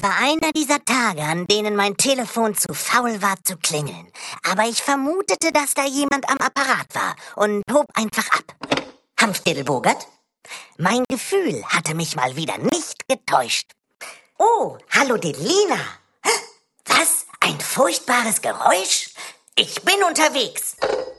Es war einer dieser Tage, an denen mein Telefon zu faul war zu klingeln. Aber ich vermutete, dass da jemand am Apparat war und hob einfach ab. Hanfdedel Bogert? Mein Gefühl hatte mich mal wieder nicht getäuscht. Oh, hallo Dedelina. Was? Ein furchtbares Geräusch? Ich bin unterwegs.